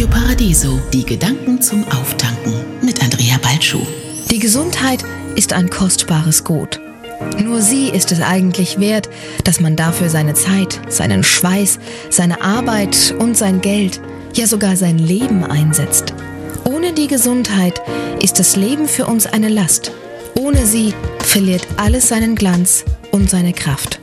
Radio Paradiso, die Gedanken zum Auftanken mit Andrea Balschuh. Die Gesundheit ist ein kostbares Gut. Nur sie ist es eigentlich wert, dass man dafür seine Zeit, seinen Schweiß, seine Arbeit und sein Geld, ja sogar sein Leben einsetzt. Ohne die Gesundheit ist das Leben für uns eine Last. Ohne sie verliert alles seinen Glanz und seine Kraft.